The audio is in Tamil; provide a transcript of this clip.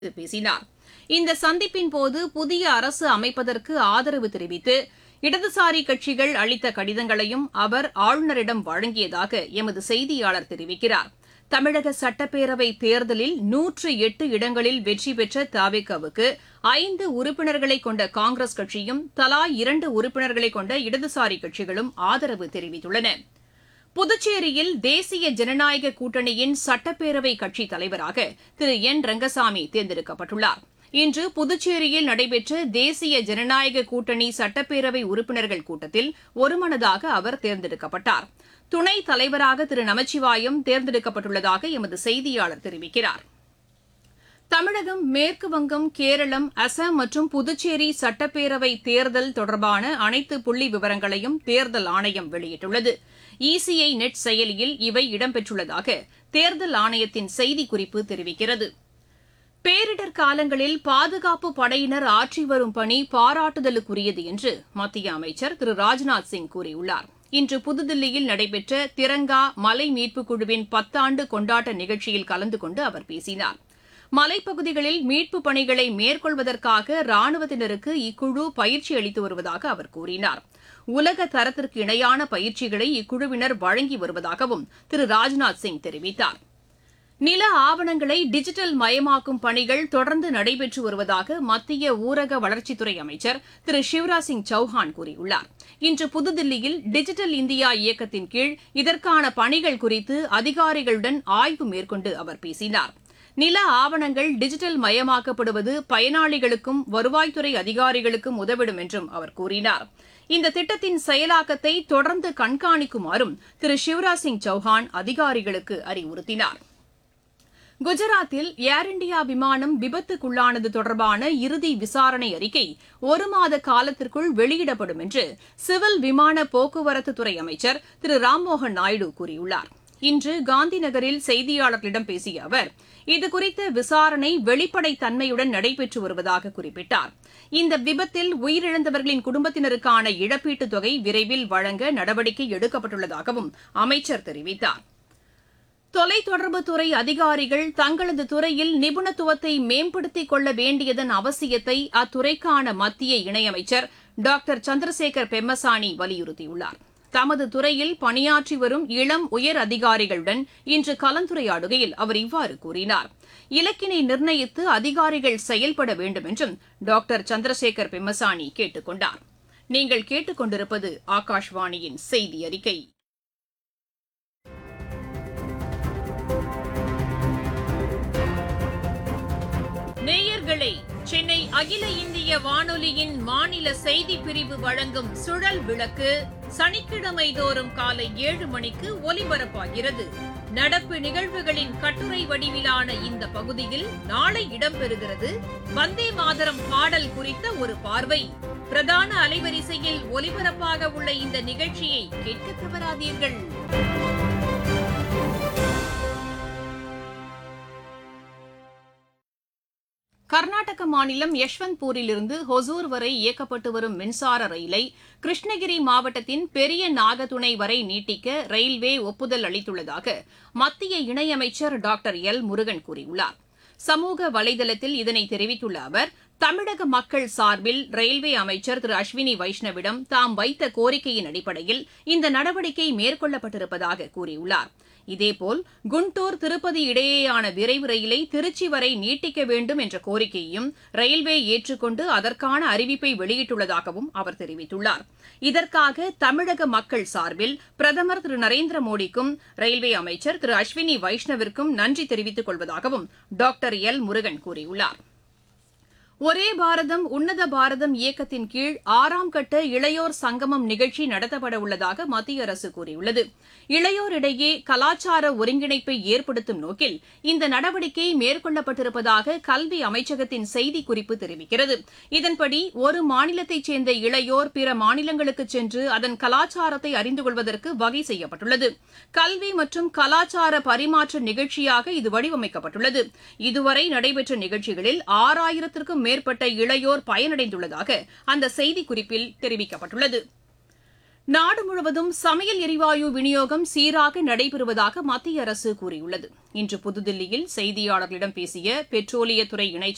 பேசினார். இந்த சந்திப்பின் போது புதிய அரசு அமைப்பதற்கு ஆதரவு தெரிவித்து இடதுசாரி கட்சிகள் அளித்த கடிதங்களையும் அவர் ஆளுநரிடம் வழங்கியதாக எமது செய்தியாளர் தெரிவிக்கிறார். தமிழக சட்டப்பேரவை தேர்தலில் 108 இடங்களில் வெற்றி பெற்ற தவிகவுக்கு 5 உறுப்பினர்களை கொண்ட காங்கிரஸ் கட்சியும் தலா 2 உறுப்பினர்களை கொண்ட இடதுசாரி கட்சிகளும் ஆதரவு தெரிவித்துள்ளன. புதுச்சேரியில் தேசிய ஜனநாயக கூட்டணியின் சட்டப்பேரவை கட்சித் தலைவராக திரு என் ரங்கசாமி தேர்ந்தெடுக்கப்பட்டுள்ளார். இன்று புதுச்சேரியில் நடைபெற்ற தேசிய ஜனநாயக கூட்டணி சட்டப்பேரவை உறுப்பினர்கள் கூட்டத்தில் ஒருமனதாக அவர் தேர்ந்தெடுக்கப்பட்டார். துணைத் தலைவராக திரு நமச்சிவாயம் தேர்ந்தெடுக்கப்பட்டுள்ளதாக எமது செய்தியாளர் தெரிவிக்கிறார். தமிழகம், மேற்குவங்கம், கேரளம், அசாம் மற்றும் புதுச்சேரி சட்டப்பேரவை தேர்தல் தொடர்பான அனைத்து புள்ளி விவரங்களையும் தேர்தல் ஆணையம் வெளியிட்டுள்ளது. இசிஐ நெட் செயலியில் இவை இடம்பெற்றுள்ளதாக தேர்தல் ஆணையத்தின் செய்திக்குறிப்பு தெரிவிக்கிறது. பேரிடர் காலங்களில் பாதுகாப்பு படையினர் ஆற்றி வரும் பணி பாராட்டுதலுக்குரியது என்று மத்திய அமைச்சர் திரு ராஜ்நாத் சிங் கூறியுள்ளார். இன்று புதுதில்லியில் நடைபெற்ற திரங்கா மலை மீட்புக் குழுவின் 10 ஆண்டு கொண்டாட்ட நிகழ்ச்சியில் கலந்து கொண்டு அவர் பேசினார். மலைப்பகுதிகளில் மீட்புப் பணிகளை மேற்கொள்வதற்காக ராணுவத்தினருக்கு இக்குழு பயிற்சி அளித்து வருவதாக அவர் கூறினார். உலக தரத்திற்கு இணையான பயிற்சிகளை இக்குழுவினர் வழங்கி வருவதாகவும் திரு ராஜ்நாத் சிங் தெரிவித்தார். நில ஆவணங்களை டிஜிட்டல் மயமாக்கும் பணிகள் தொடர்ந்து நடைபெற்று வருவதாக மத்திய ஊரக வளர்ச்சித்துறை அமைச்சர் திரு சிவராஜ் சிங் சௌஹான் கூறியுள்ளார். இன்று புதுதில்லியில் டிஜிட்டல் இந்தியா இயக்கத்தின் கீழ் இதற்கான பணிகள் குறித்து அதிகாரிகளுடன் ஆய்வு மேற்கொண்டு அவர் பேசினார். நில ஆவணங்கள் டிஜிட்டல் மயமாக்கப்படுவது பயனாளிகளுக்கும் வருவாய்த்துறை அதிகாரிகளுக்கும் உதவிடும் என்றும் அவர் கூறினார். இந்த திட்டத்தின் செயலாக்கத்தை தொடர்ந்து கண்காணிக்குமாறும் திரு சிவராஜ் சிங் சௌஹான் அதிகாரிகளுக்கு அறிவுறுத்தினார். குஜராத்தில் ஏர் இண்டியா விமானம் விபத்துக்குள்ளானது தொடர்பான இறுதி விசாரணை அறிக்கை 1 மாத காலத்திற்குள் வெளியிடப்படும் என்று சிவில் விமான போக்குவரத்துத்துறை அமைச்சர் திரு ராம்மோகன் நாயுடு கூறியுள்ளார். இன்று காந்திநகரில் செய்தியாளர்களிடம் பேசிய அவர் இதுகுறித்த விசாரணை வெளிப்படைத்தன்மையுடன் நடைபெற்று வருவதாக குறிப்பிட்டார். இந்த விபத்தில் உயிரிழந்தவர்களின் குடும்பத்தினருக்கான இழப்பீட்டுத் தொகை விரைவில் வழங்க நடவடிக்கை எடுக்கப்பட்டுள்ளதாகவும் அமைச்சர் தெரிவித்தார். தொலைத்தொடர்புத்துறை அதிகாரிகள் தங்களது துறையில் நிபுணத்துவத்தை மேம்படுத்திக் கொள்ள வேண்டியதன் அவசியத்தை அத்துறைக்கான மத்திய இணையமைச்சர் டாக்டர் சந்திரசேகர் பெம்மசானி வலியுறுத்தியுள்ளார். தமது துறையில் பணியாற்றி வரும் இளம் உயர் அதிகாரிகளுடன் இன்று கலந்துரையாடுகையில் அவர் இவ்வாறு கூறினார். இலக்கினை நிர்ணயித்து அதிகாரிகள் செயல்பட வேண்டும் என்றும் டாக்டர் சந்திரசேகர் பெம்மசானி கேட்டுக் கொண்டார். நீங்கள் கேட்டுக் கொண்டிருப்பது ஆகாஷ்வாணியின் செய்தி அறிக்கை. நேயர்களே, சென்னை அகில இந்திய வானொலியின் மாநில செய்திப் பிரிவு வழங்கும் சுழல் விளக்கு சனிக்கிழமை தோறும் காலை 7 மணிக்கு ஒலிபரப்பாகிறது. நடப்பு நிகழ்வுகளின் கட்டுரை வடிவிலான இந்த பகுதியில் நாளை இடம்பெறுகிறது வந்தே மாதரம் பாடல் குறித்த ஒரு பார்வை. பிரதான அலைவரிசையில் ஒலிபரப்பாக உள்ள இந்த நிகழ்ச்சியை கேட்க தவறாதீர்கள். கர்நாடக மாநிலம் யஷ்வந்த்பூரிலிருந்து ஹொசூர் வரை இயக்கப்பட்டு வரும் மின்சார ரயிலை கிருஷ்ணகிரி மாவட்டத்தின் பெரிய நாகதுணை வரை நீட்டிக்க ரயில்வே ஒப்புதல் அளித்துள்ளதாக மத்திய இணையமைச்சர் டாக்டர் எல் முருகன் கூறியுள்ளார். சமூக வலைதளத்தில் இதனை தெரிவித்துள்ள அவர் தமிழக மக்கள் சார்பில் ரயில்வே அமைச்சர் திரு அஸ்வினி வைஷ்ணவிடம் தாம் வைத்த கோரிக்கையின் அடிப்படையில் இந்த நடவடிக்கை மேற்கொள்ளப்பட்டிருப்பதாக கூறியுள்ளார். இதேபோல் குண்டூர் திருப்பதி இடையேயான விரைவு ரயிலை திருச்சி வரை நீட்டிக்க வேண்டும் என்ற கோரிக்கையையும் ரயில்வே ஏற்றுக்கொண்டு அதற்கான அறிவிப்பை வெளியிட்டுள்ளதாகவும் அவர் தெரிவித்துள்ளார். இதற்காக தமிழக மக்கள் சார்பில் பிரதமர் திரு நரேந்திர மோடிக்கும் ரயில்வே அமைச்சர் திரு அஸ்வினி வைஷ்ணவிற்கும் நன்றி தெரிவித்துக் கொள்வதாகவும் டாக்டர் எல் முருகன் கூறியுள்ளார். ஒரே பாரதம் உன்னத பாரதம் இயக்கத்தின் கீழ் 6ஆம் கட்ட இளையோர் சங்கமம் நிகழ்ச்சி நடத்தப்பட உள்ளதாக மத்திய அரசு கூறியுள்ளது. இளையோரிடையே கலாச்சார ஒருங்கிணைப்பை ஏற்படுத்தும் நோக்கில் இந்த நடவடிக்கை மேற்கொள்ளப்பட்டிருப்பதாக கல்வி அமைச்சகத்தின் செய்திக்குறிப்பு தெரிவிக்கிறது. இதன்படி ஒரு மாநிலத்தைச் சேர்ந்த இளையோர் பிற மாநிலங்களுக்கு சென்று அதன் கலாச்சாரத்தை அறிந்து கொள்வதற்கு வகை செய்யப்பட்டுள்ளது. கல்வி மற்றும் கலாச்சார பரிமாற்ற நிகழ்ச்சியாக இது வடிவமைக்கப்பட்டுள்ளது. இதுவரை நடைபெற்ற நிகழ்ச்சிகளில் 6000க்கும் மேற்பட்ட இளையோர் பயனடைந்துள்ளதாக அந்த செய்திக்குறிப்பில் தெரிவிக்கப்பட்டுள்ளது. நாடு முழுவதும் சமையல் எரிவாயு விநியோகம் சீராக நடைபெறுவதாக மத்திய அரசு கூறியுள்ளது. இன்று புதுதில்லியில் செய்தியாளர்களிடம் பேசிய பெட்ரோலியத்துறை இணைச்